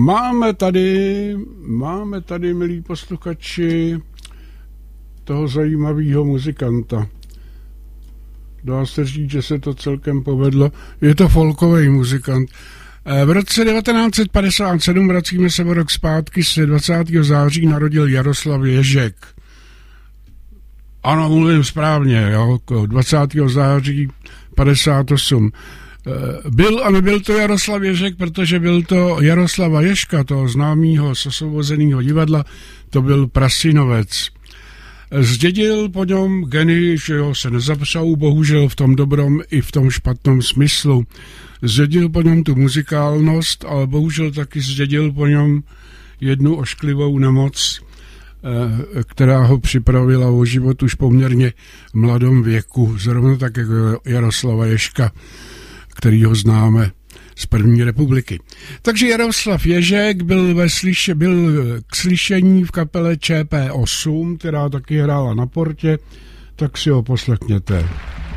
Máme tady, milí posluchači, toho zajímavého muzikanta. Dá se říct, že se to celkem povedlo. Je to folkový muzikant. V roce 1957, vracíme se o rok zpátky, se 20. září narodil Jaroslav Ježek. Ano, mluvím správně, jo, 20. září 58. Byl a nebyl to Jaroslav Ježek, protože byl to Jaroslava Ježka, toho známého z Osvobozeného divadla, to byl Prasinovec. Zdědil po něm genii, že jo, se nezapřou, bohužel v tom dobrom i v tom špatnom smyslu. Zdědil po něm tu muzikálnost, ale bohužel taky zdědil po něm jednu ošklivou nemoc, která ho připravila o život už poměrně v mladém věku, zrovna tak jako Jaroslava Ježka, který ho známe z první republiky. Takže Jaroslav Ježek byl k slyšení v kapele ČP8, která taky hrála na Portě, tak si ho poslechněte.